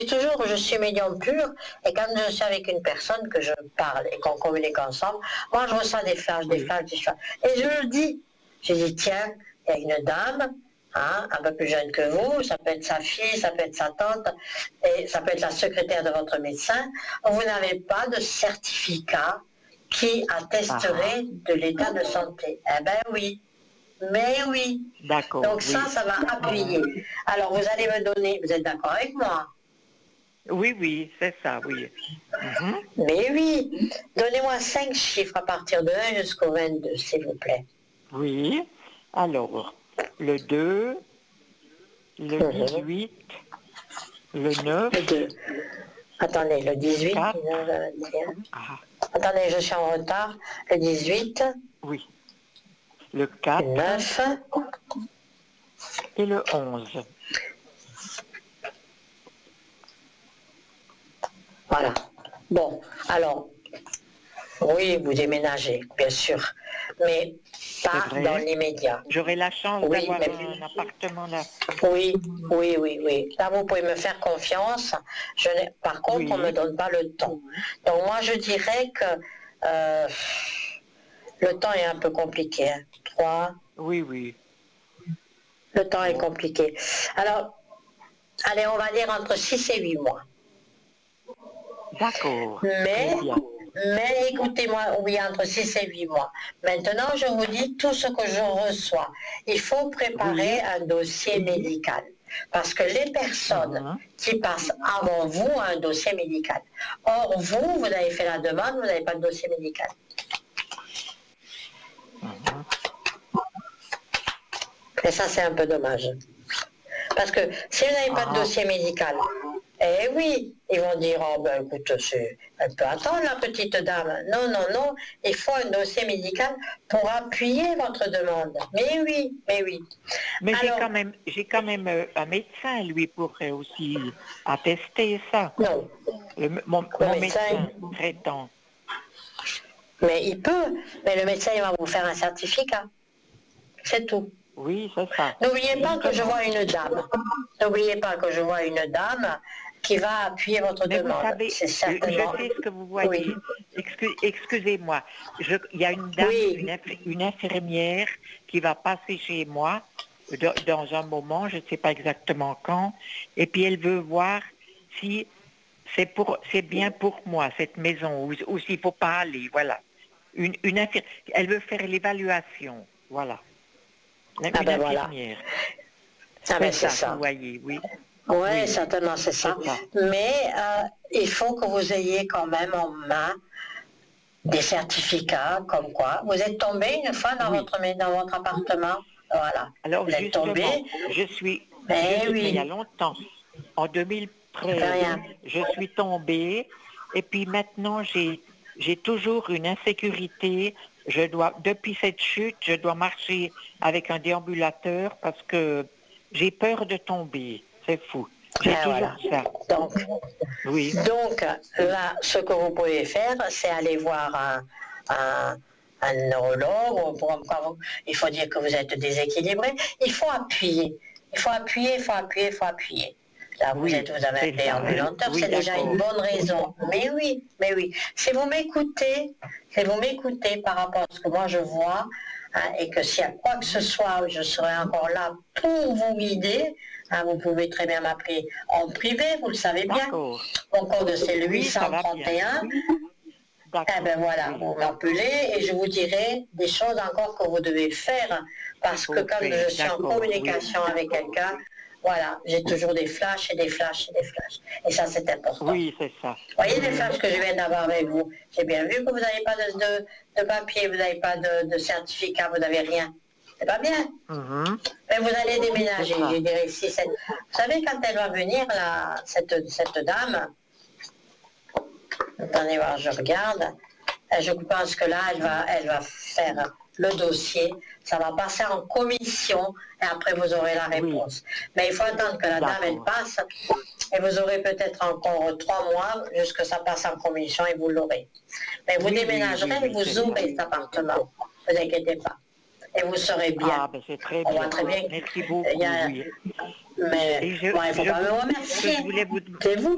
toujours que je suis médium pur, et quand je suis avec une personne, que je parle et qu'on communique ensemble, moi je ressens des flashs, des flashs, des flashs. Et je le dis. Je dis, tiens, il y a une dame, hein, un peu plus jeune que vous, ça peut être sa fille, ça peut être sa tante, et ça peut être la secrétaire de votre médecin. Vous n'avez pas de certificat qui attesterait de l'état de santé. Eh ben oui. Mais oui. D'accord. Donc oui. ça va appuyer. Alors vous allez me donner, vous êtes d'accord avec moi? Oui, c'est ça, oui. Mais oui. Donnez-moi 5 chiffres à partir de 1 jusqu'au 22, s'il vous plaît. Oui. Alors, le 2, le 18, le 9. Le 2. Attendez, le 18, 4. 19, 21. Attendez, je suis en retard. Le 18. Oui. Le 4. Le 9. Et le 11. Voilà. Bon, alors, oui, vous déménagez, bien sûr, mais pas dans l'immédiat. J'aurai la chance d'avoir un appartement là. Oui. Là, vous pouvez me faire confiance. Par contre, on ne me donne pas le temps. Donc, moi, je dirais que le temps est un peu compliqué. 3. Oui. Le temps est compliqué. Alors, allez, on va dire entre 6 et 8 mois. D'accord. Mais écoutez-moi, oui, entre 6 et 8 mois. Maintenant, je vous dis tout ce que je reçois. Il faut préparer un dossier médical. Parce que les personnes qui passent avant vous ont un dossier médical. Or, vous avez fait la demande, vous n'avez pas de dossier médical. Et ça, c'est un peu dommage. Parce que si vous n'avez pas de dossier médical, eh oui, ils vont dire, oh ben écoute, elle peut attendre la petite dame. Non, il faut un dossier médical pour appuyer votre demande. Mais oui. Mais j'ai quand même un médecin, lui, pourrait aussi attester ça. Non. Mon médecin traitant. Mais il peut, mais le médecin, il va vous faire un certificat. C'est tout. Oui, c'est ça. N'oubliez pas que je vois une dame. N'oubliez pas que je vois une dame qui va appuyer votre demande. Vous savez, je sais ce que vous voyez. Oui. Excusez-moi. Il y a une dame, une infirmière qui va passer chez moi dans un moment, je ne sais pas exactement quand, et puis elle veut voir si c'est bien pour moi, cette maison, ou s'il ne faut pas aller, voilà. Elle veut faire l'évaluation, voilà. Une infirmière. C'est ça. Vous voyez, oui. Oui, certainement, c'est ça. Mais il faut que vous ayez quand même en main des certificats comme quoi. Vous êtes tombé une fois dans votre appartement. Voilà. Alors, vous êtes tombé. Je suis il y a longtemps. En 2013, je suis tombée. Et puis maintenant, j'ai toujours une insécurité. Depuis cette chute, je dois marcher avec un déambulateur parce que j'ai peur de tomber. C'est fou. J'ai toujours ça. Donc, là, ce que vous pouvez faire, c'est aller voir un neurologue. Il faut dire que vous êtes déséquilibré. Il faut appuyer. Là, vous avez un déambulateur, c'est déjà une bonne raison. Mais oui. Si vous m'écoutez par rapport à ce que moi je vois, et que s'il y a quoi que ce soit, je serai encore là pour vous guider. Vous pouvez très bien m'appeler en privé, vous le savez bien. Mon code, c'est le 831. Eh bien voilà, vous m'appelez et je vous dirai des choses encore que vous devez faire. Parce que quand je suis en communication avec quelqu'un, voilà, j'ai toujours des flashs. Et ça, c'est important. Oui, c'est ça. Vous voyez les flashs que je viens d'avoir avec vous? J'ai bien vu que vous n'avez pas de papier, vous n'avez pas de certificat, vous n'avez rien. C'est pas bien. Mais vous allez déménager. Je dirais, vous savez, quand elle va venir, cette dame, attendez voir, je regarde, je pense que là, elle va faire le dossier, ça va passer en commission et après vous aurez la réponse. Mais il faut attendre que la dame, elle passe et vous aurez peut-être encore 3 mois jusqu'à ça passe en commission et vous l'aurez. Mais vous déménagerez et vous aurez cet appartement. Ne vous inquiétez pas. Et vous serez bien. C'est très bien. Très bien. Merci beaucoup. Mais il ne faut pas me remercier. C'est vous.